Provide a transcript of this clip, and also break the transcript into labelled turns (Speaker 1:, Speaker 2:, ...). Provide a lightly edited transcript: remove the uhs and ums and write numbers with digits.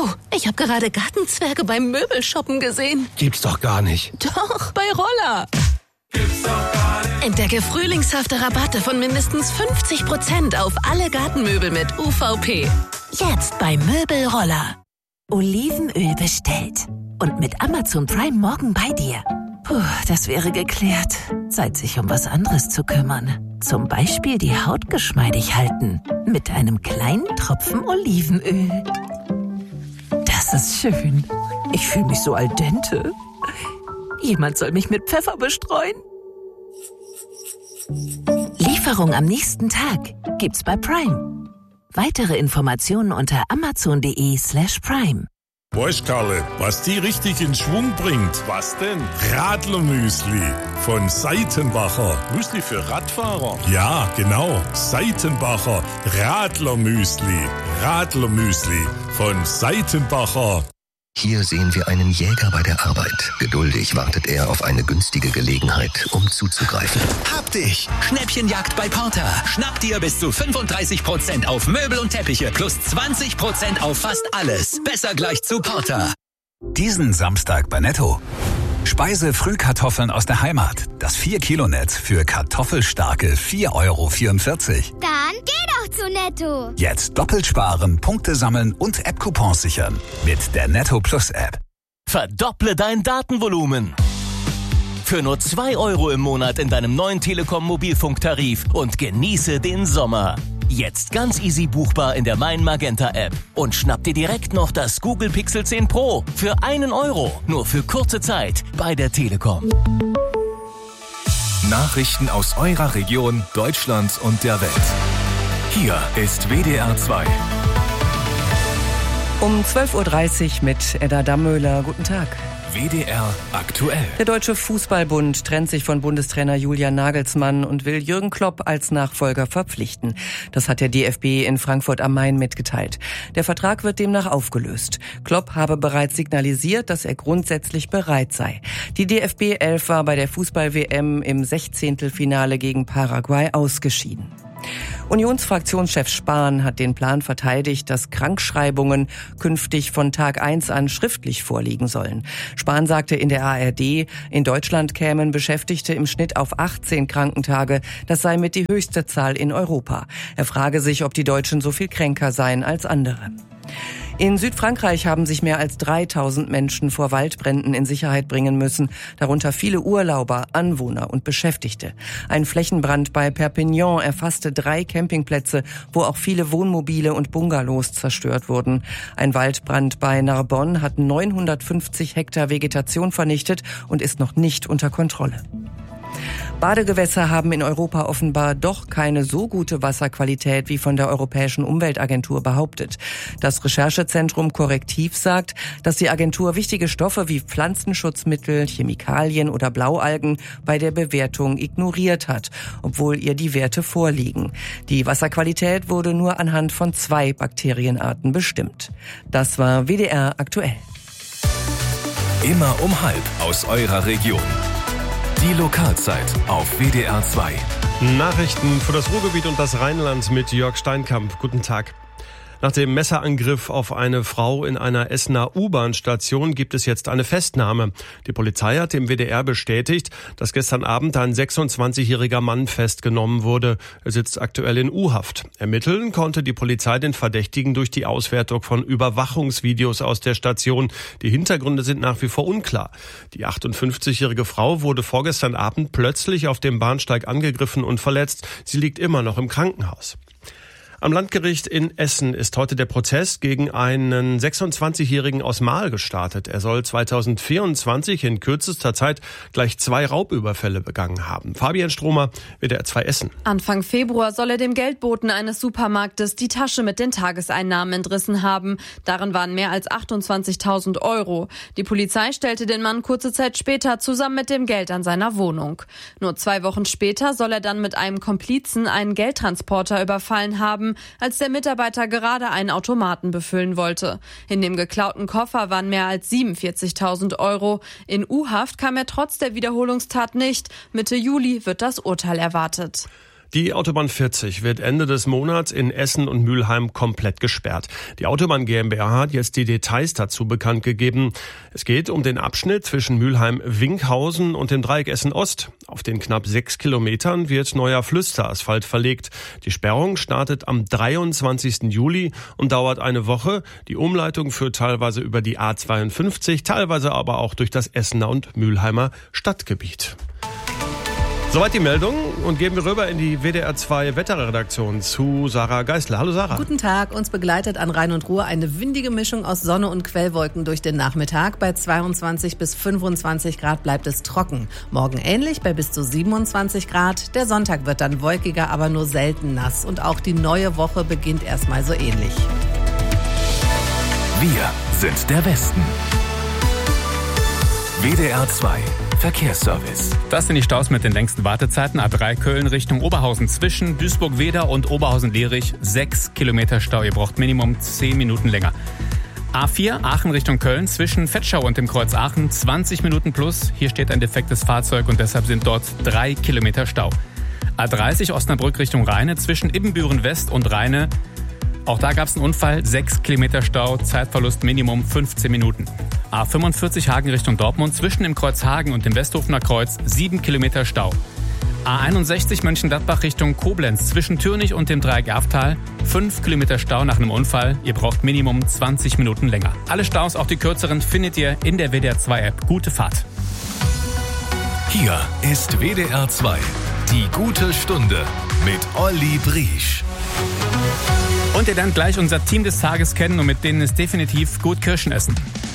Speaker 1: Du, ich habe gerade Gartenzwerge beim Möbelshoppen gesehen.
Speaker 2: Gibt's doch gar nicht.
Speaker 1: Doch, bei Roller.
Speaker 3: Gibt's doch gar nicht.
Speaker 1: Entdecke frühlingshafte Rabatte von mindestens 50% auf alle Gartenmöbel mit UVP. Jetzt bei Möbelroller.
Speaker 4: Olivenöl bestellt. Und mit Amazon Prime morgen bei dir. Puh, das wäre geklärt. Zeit, sich um was anderes zu kümmern. Zum Beispiel die Haut geschmeidig halten. Mit einem kleinen Tropfen Olivenöl. Das ist schön. Ich fühle mich so al dente. Jemand soll mich mit Pfeffer bestreuen. Lieferung am nächsten Tag gibt's bei Prime. Weitere Informationen unter amazon.de/prime.
Speaker 5: Weißt, Karle, was die richtig in Schwung bringt?
Speaker 3: Was denn?
Speaker 5: Radlermüsli von Seitenbacher.
Speaker 3: Müsli für Radfahrer?
Speaker 5: Ja, genau. Seitenbacher Radlermüsli. Radlermüsli von Seitenbacher.
Speaker 6: Hier sehen wir einen Jäger bei der Arbeit. Geduldig wartet er auf eine günstige Gelegenheit, um zuzugreifen.
Speaker 7: Hab dich! Schnäppchenjagd bei Porter. Schnapp dir bis zu 35% auf Möbel und Teppiche plus 20% auf fast alles. Besser gleich zu Porter.
Speaker 8: Diesen Samstag bei Netto. Speise-Frühkartoffeln aus der Heimat. Das 4-Kilo-Netz für kartoffelstarke 4,44 €.
Speaker 9: Dann geh doch zu Netto.
Speaker 8: Jetzt doppelt sparen, Punkte sammeln und App-Coupons sichern. Mit der Netto Plus App.
Speaker 10: Verdopple dein Datenvolumen. Für nur 2 € im Monat in deinem neuen Telekom-Mobilfunktarif und genieße den Sommer. Jetzt ganz easy buchbar in der Mein Magenta App. Und schnapp dir direkt noch das Google Pixel 10 Pro für 1 €. Nur für kurze Zeit bei der Telekom.
Speaker 11: Nachrichten aus eurer Region, Deutschland und der Welt. Hier ist WDR 2.
Speaker 12: Um 12:30 Uhr mit Edda Dammöhler. Guten Tag.
Speaker 11: WDR aktuell.
Speaker 12: Der Deutsche Fußballbund trennt sich von Bundestrainer Julian Nagelsmann und will Jürgen Klopp als Nachfolger verpflichten. Das hat der DFB in Frankfurt am Main mitgeteilt. Der Vertrag wird demnach aufgelöst. Klopp habe bereits signalisiert, dass er grundsätzlich bereit sei. Die DFB 11 war bei der Fußball-WM im 16. gegen Paraguay ausgeschieden. Unionsfraktionschef Spahn hat den Plan verteidigt, dass Krankschreibungen künftig von Tag 1 an schriftlich vorliegen sollen. Spahn sagte in der ARD, in Deutschland kämen Beschäftigte im Schnitt auf 18 Krankentage. Das sei mit die höchste Zahl in Europa. Er frage sich, ob die Deutschen so viel kränker seien als andere. In Südfrankreich haben sich mehr als 3000 Menschen vor Waldbränden in Sicherheit bringen müssen, darunter viele Urlauber, Anwohner und Beschäftigte. Ein Flächenbrand bei Perpignan erfasste 3 Campingplätze, wo auch viele Wohnmobile und Bungalows zerstört wurden. Ein Waldbrand bei Narbonne hat 950 Hektar Vegetation vernichtet und ist noch nicht unter Kontrolle. Badegewässer haben in Europa offenbar doch keine so gute Wasserqualität wie von der Europäischen Umweltagentur behauptet. Das Recherchezentrum Korrektiv sagt, dass die Agentur wichtige Stoffe wie Pflanzenschutzmittel, Chemikalien oder Blaualgen bei der Bewertung ignoriert hat, obwohl ihr die Werte vorliegen. Die Wasserqualität wurde nur anhand von 2 Bakterienarten bestimmt. Das war WDR aktuell.
Speaker 11: Immer um halb aus eurer Region. Die Lokalzeit auf WDR 2.
Speaker 2: Nachrichten für das Ruhrgebiet und das Rheinland mit Jörg Steinkamp. Guten Tag. Nach dem Messerangriff auf eine Frau in einer Essener U-Bahn-Station gibt es jetzt eine Festnahme. Die Polizei hat dem WDR bestätigt, dass gestern Abend ein 26-jähriger Mann festgenommen wurde. Er sitzt aktuell in U-Haft. Ermitteln konnte die Polizei den Verdächtigen durch die Auswertung von Überwachungsvideos aus der Station. Die Hintergründe sind nach wie vor unklar. Die 58-jährige Frau wurde vorgestern Abend plötzlich auf dem Bahnsteig angegriffen und verletzt. Sie liegt immer noch im Krankenhaus. Am Landgericht in Essen ist heute der Prozess gegen einen 26-Jährigen aus Marl gestartet. Er soll 2024 in kürzester Zeit gleich 2 Raubüberfälle begangen haben. Fabian Stromer, WDR 2 Essen.
Speaker 13: Anfang Februar soll er dem Geldboten eines Supermarktes die Tasche mit den Tageseinnahmen entrissen haben. Darin waren mehr als 28.000 €. Die Polizei stellte den Mann kurze Zeit später zusammen mit dem Geld an seiner Wohnung. Nur 2 Wochen später soll er dann mit einem Komplizen einen Geldtransporter überfallen haben, als der Mitarbeiter gerade einen Automaten befüllen wollte. In dem geklauten Koffer waren mehr als 47.000 €. In U-Haft kam er trotz der Wiederholungstat nicht. Mitte Juli wird das Urteil erwartet.
Speaker 2: Die Autobahn 40 wird Ende des Monats in Essen und Mülheim komplett gesperrt. Die Autobahn GmbH hat jetzt die Details dazu bekannt gegeben. Es geht um den Abschnitt zwischen Mülheim-Winkhausen und dem Dreieck Essen-Ost. Auf den knapp 6 Kilometern wird neuer Flüsterasphalt verlegt. Die Sperrung startet am 23. Juli und dauert eine Woche. Die Umleitung führt teilweise über die A52, teilweise aber auch durch das Essener und Mülheimer Stadtgebiet. Soweit die Meldung und gehen wir rüber in die WDR 2 Wetterredaktion zu Sarah Geisler. Hallo Sarah.
Speaker 14: Guten Tag. Uns begleitet an Rhein und Ruhr eine windige Mischung aus Sonne und Quellwolken durch den Nachmittag. Bei 22 bis 25 Grad bleibt es trocken. Morgen ähnlich bei bis zu 27 Grad. Der Sonntag wird dann wolkiger, aber nur selten nass. Und auch die neue Woche beginnt erstmal so ähnlich.
Speaker 11: Wir sind der Westen. WDR 2 Verkehrsservice.
Speaker 15: Das sind die Staus mit den längsten Wartezeiten. A3 Köln Richtung Oberhausen zwischen Duisburg-Wedau und Oberhausen-Lierich. 6 Kilometer Stau. Ihr braucht Minimum 10 Minuten länger. A4 Aachen Richtung Köln zwischen Vetschau und dem Kreuz Aachen. 20 Minuten plus. Hier steht ein defektes Fahrzeug und deshalb sind dort 3 Kilometer Stau. A30 Osnabrück Richtung Rheine zwischen Ibbenbüren West und Rheine. Auch da gab es einen Unfall, 6 Kilometer Stau, Zeitverlust Minimum 15 Minuten. A45 Hagen Richtung Dortmund, zwischen dem Kreuz Hagen und dem Westhofener Kreuz 7 Kilometer Stau. A61 Mönchengladbach Richtung Koblenz, zwischen Türnich und dem Dreieck Erftal 5 Kilometer Stau nach einem Unfall. Ihr braucht Minimum 20 Minuten länger. Alle Staus, auch die kürzeren, findet ihr in der WDR 2 App. Gute Fahrt.
Speaker 11: Hier ist WDR 2, die gute Stunde mit Olli Briesch.
Speaker 15: Und ihr lernt gleich unser Team des Tages kennen und mit denen ist definitiv gut Kirschen essen.